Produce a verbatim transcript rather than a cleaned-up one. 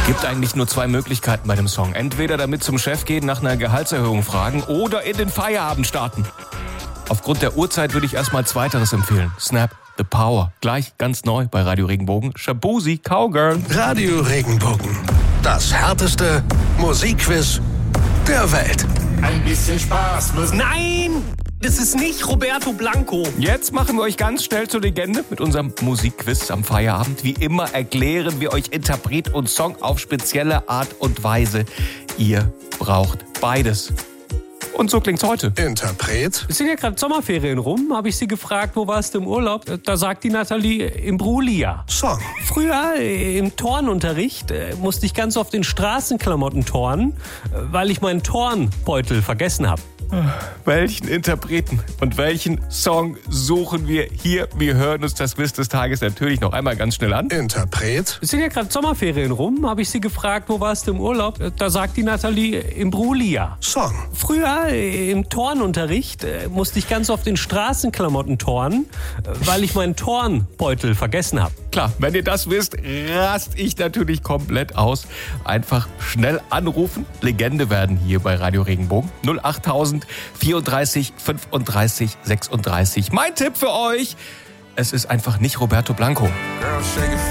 Gibt eigentlich nur zwei Möglichkeiten bei dem Song. Entweder damit zum Chef gehen, nach einer Gehaltserhöhung fragen oder in den Feierabend starten. Aufgrund der Uhrzeit würde ich erstmal Zweiteres empfehlen. Snap the Power. Gleich ganz neu bei Radio Regenbogen. Shabuzi Cowgirl. Radio Regenbogen. Das härteste Musikquiz der Welt. Ein bisschen Spaß muss... Nein! Das ist nicht Roberto Blanco. Jetzt machen wir euch ganz schnell zur Legende mit unserem Musikquiz am Feierabend. Wie immer erklären wir euch Interpret und Song auf spezielle Art und Weise. Ihr braucht beides. Und so klingt's heute. Interpret. Es sind ja gerade Sommerferien rum, habe ich sie gefragt, wo warst du im Urlaub? Da sagt die Nathalie, im Brulia. Song. Früher äh, im Turnunterricht äh, musste ich ganz oft in Straßenklamotten turnen, äh, weil ich meinen Turnbeutel vergessen habe. Welchen Interpreten und welchen Song suchen wir hier? Wir hören uns das Quiz des Tages natürlich noch einmal ganz schnell an. Interpret. Es sind ja gerade Sommerferien rum, habe ich sie gefragt, wo warst du im Urlaub? Äh, Da sagt die Nathalie, im Brulia. Song. Früher äh, im Turnunterricht äh, musste ich ganz oft in Straßenklamotten turnen, äh, weil ich meinen Turnbeutel vergessen habe. Klar, wenn ihr das wisst, rast ich natürlich komplett aus. Einfach schnell anrufen. Legende werden hier bei Radio Regenbogen. null achttausend vierunddreißig fünfunddreißig sechsunddreißig. Mein Tipp für euch, es ist einfach nicht Roberto Blanco.